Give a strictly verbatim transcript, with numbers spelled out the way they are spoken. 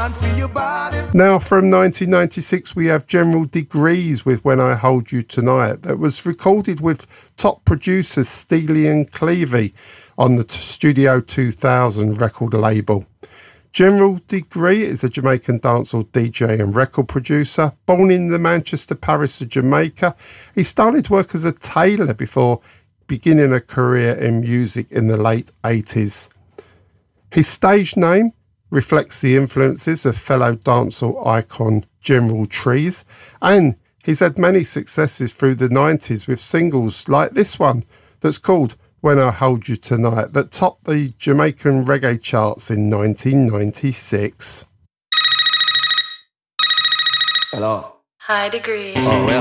Now from nineteen ninety-six we have General Degrees with When I Hold You Tonight, that was recorded with top producers Steely and Clevey on the Studio two thousand record label. General Degree is a Jamaican dancehall D J and record producer. Born in the Manchester Parish of Jamaica, he started work as a tailor before beginning a career in music in the late eighties. His stage name reflects the influences of fellow dancehall icon General Trees, and he's had many successes through the nineties with singles like this one that's called When I Hold You Tonight, that topped the Jamaican reggae charts in nineteen ninety-six. Hello. High Degree. Oh, well.